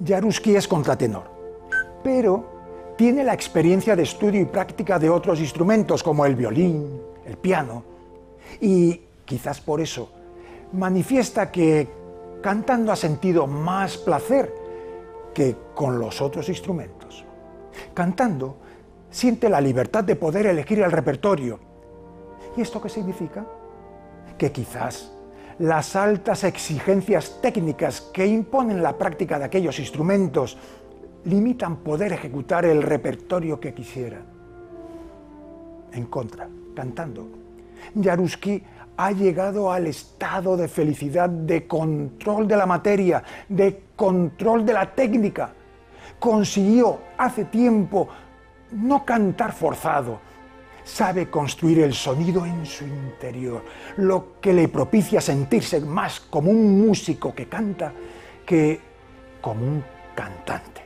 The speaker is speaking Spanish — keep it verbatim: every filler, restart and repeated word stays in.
Jaruski es contratenor, pero tiene la experiencia de estudio y práctica de otros instrumentos como el violín, el piano, y quizás por eso manifiesta que cantando ha sentido más placer que con los otros instrumentos. Cantando siente la libertad de poder elegir el repertorio. ¿Y esto qué significa? Que quizás las altas exigencias técnicas que imponen la práctica de aquellos instrumentos limitan poder ejecutar el repertorio que quisiera. En contra, cantando, Jaruski ha llegado al estado de felicidad, de control de la materia, de control de la técnica. Consiguió hace tiempo no cantar forzado. Sabe construir el sonido en su interior, lo que le propicia sentirse más como un músico que canta que como un cantante.